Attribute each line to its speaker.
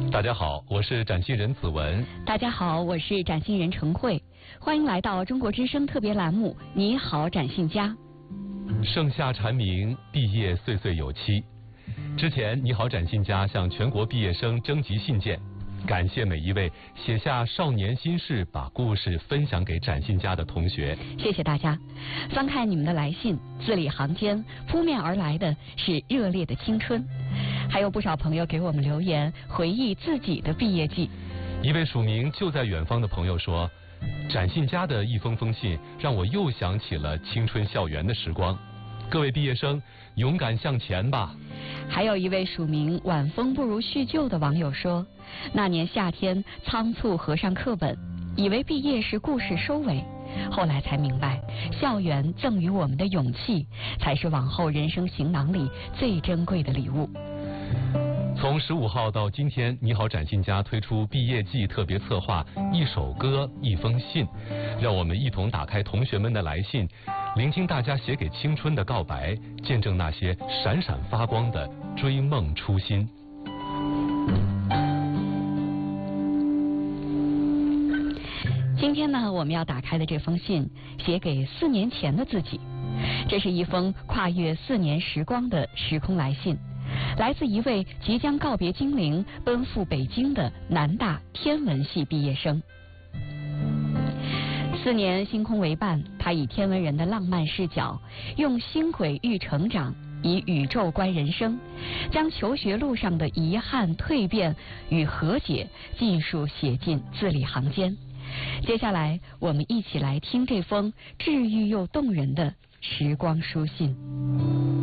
Speaker 1: 大家好，我是展信人子文。
Speaker 2: 大家好，我是展信人程慧。欢迎来到中国之声特别栏目《你好，展信家》。
Speaker 1: 盛夏蝉鸣，毕业岁岁有期。之前《你好，展信家》向全国毕业生征集信件，感谢每一位写下少年心事、把故事分享给展信家的同学。
Speaker 2: 谢谢大家。翻看你们的来信，字里行间扑面而来的是热烈的青春，还有不少朋友给我们留言，回忆自己的毕业季。
Speaker 1: 一位署名就在远方的朋友说，展信家的一封信让我又想起了青春校园的时光。各位毕业生，勇敢向前吧。
Speaker 2: 还有一位署名晚风不如叙旧的网友说，那年夏天仓促合上课本，以为毕业是故事收尾，后来才明白，校园赠予我们的勇气，才是往后人生行囊里最珍贵的礼物。
Speaker 1: 从15号到今天，你好，展信家推出毕业季特别策划，一首歌，一封信，让我们一同打开同学们的来信，聆听大家写给青春的告白，见证那些闪闪发光的追梦初心。
Speaker 2: 今天呢，我们要打开的这封信，写给4年前的自己。这是一封跨越4年时光的时空来信，来自一位即将告别金陵奔赴北京的南大天文系毕业生。4年星空为伴，他以天文人的浪漫视角，用星轨喻成长，以宇宙观人生，将求学路上的遗憾、蜕变与和解尽数写进字里行间。接下来我们一起来听这封治愈又动人的时光书信。